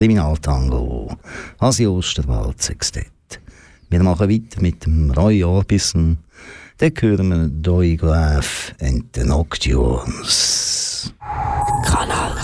Kriminaltango, Hasi Osterwald Sextett. Wir machen weiter mit dem Roy Orbison. Dann hören wir Doigraph and the Nocturnes. Kanal